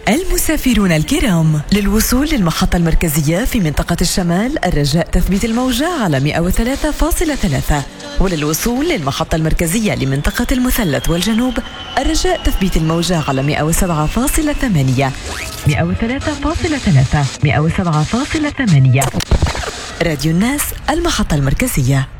المسافرون الكرام، للوصول للمحطة المركزية في منطقة الشمال الرجاء تثبيت الموجة على 103.3، وللوصول للمحطة المركزية لمنطقة المثلث والجنوب الرجاء تثبيت الموجة على 107.8، 103.3، 107.8. راديو الناس، المحطة المركزية.